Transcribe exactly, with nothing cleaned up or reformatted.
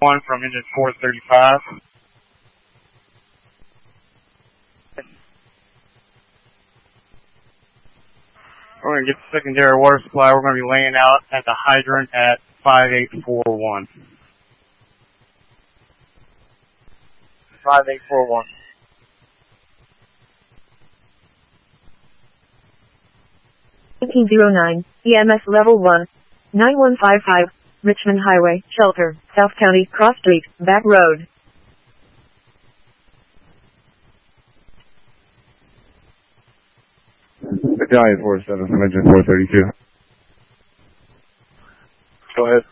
one from engine four thirty-five. We're going to get the secondary water supply. We're going to be laying out at the hydrant at five eight four one. five eight four one. eighteen oh nine, E M S level one, nine one five five, Richmond Highway, Shelter, South County, Cross Street, Back Road. Battalion four seven from engine four thirty-two. Go ahead.